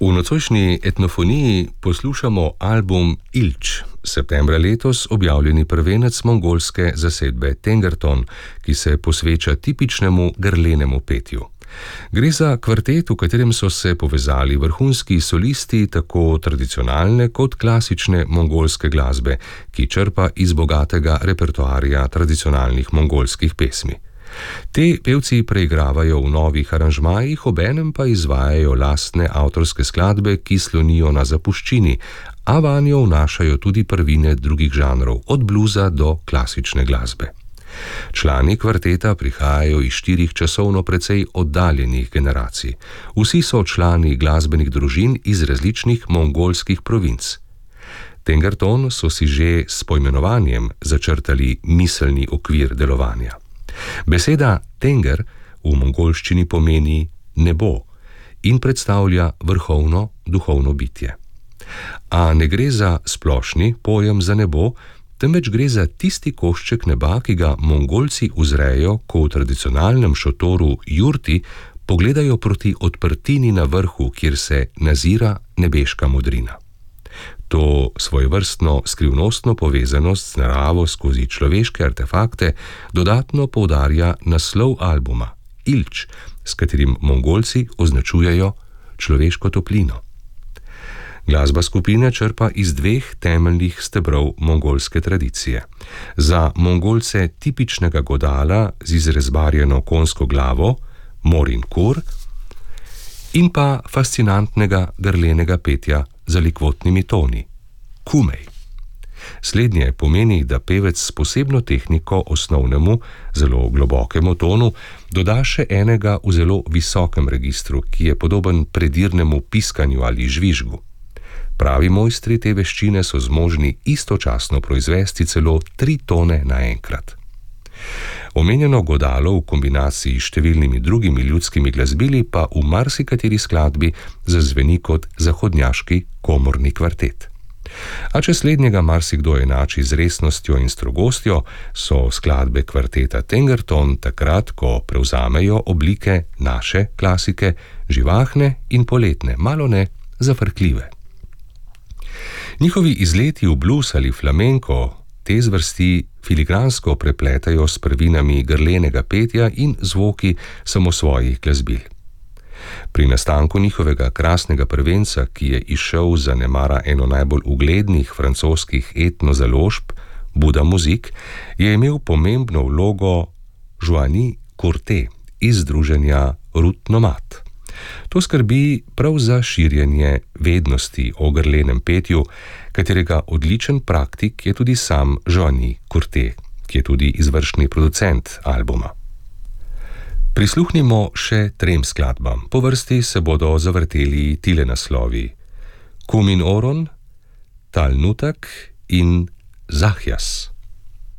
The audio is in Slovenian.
V nocojšnji etnofoniji poslušamo album Ilč, septembra letos objavljeni prvenec mongolske zasedbe Tengerton, ki se posveča tipičnemu grlenemu petju. Gre za kvartet, v katerem so se povezali vrhunski solisti tako tradicionalne kot klasične mongolske glasbe, ki črpa iz bogatega repertoarja tradicionalnih mongolskih pesmi. Te pevci preigravajo v novih aranžmajih, obenem pa izvajajo lastne avtorske skladbe, ki slonijo na zapuščini, a vanjo vnašajo tudi prvine drugih žanrov, od bluza do klasične glasbe. Člani kvarteta prihajajo iz 4 časovno precej oddaljenih generacij. Vsi so člani glasbenih družin iz različnih mongolskih provinc. Tengerton so si že s poimenovanjem začrtali miselni okvir delovanja. Beseda Tenger v mongolščini pomeni nebo in predstavlja vrhovno duhovno bitje. A ne gre za splošni pojem za nebo, temveč gre za tisti košček neba, ki ga Mongolci uzrejo, ko v tradicionalnem šotoru jurti pogledajo proti odprtini na vrhu, kjer se nazira nebeška modrina. To svojevrstno skrivnostno povezanost z naravo skozi človeške artefakte dodatno poudarja naslov albuma Ilč, s katerim Mongolci označujejo človeško toplino. Glasba skupine črpa iz 2 temeljnih stebrov mongolske tradicije. Za Mongolce tipičnega godala z izrezbarjeno konjsko glavo, morin kur, in pa fascinantnega grlenega petja z likvotnimi toni, kumej. Slednje pomeni, da pevec s posebno tehniko osnovnemu, zelo globokemu tonu doda še enega v zelo visokem registru, ki je podoben predirnemu piskanju ali žvižgu. Pravi mojstri te veščine so zmožni istočasno proizvesti celo 3 tone naenkrat. Omenjeno godalo v kombinaciji s številnimi drugimi ljudskimi glasbili pa v marsikateri skladbi zazveni kot zahodnjaški komorni kvartet. A če slednjega marsikdo enači z resnostjo in strogostjo, so skladbe kvarteta Tengerton takrat, ko prevzamejo oblike naše klasike, živahne in poletne, malone zafrkljive. Njihovi izleti v blues ali flamenko te zvrsti filigransko prepletajo s prvinami grlenega petja in zvoki samosvojih glasbil. Pri nastanku njihovega krasnega prvenca, ki je izšel za nemara eno najbolj uglednih francoskih etnozaložb, Buda Muzik, je imel pomembno vlogo Joanny Courtet iz združenja Rut Nomad. To skrbi prav za širjenje vednosti o grlenem petju, katerega odličen praktik je tudi sam Joanny Courtet, ki je tudi izvršni producent albuma. Prisluhnimo še 3 skladbam. Po vrsti se bodo zavrteli tile naslovi: Kumin Oron, Tal Nutak in Zahjas.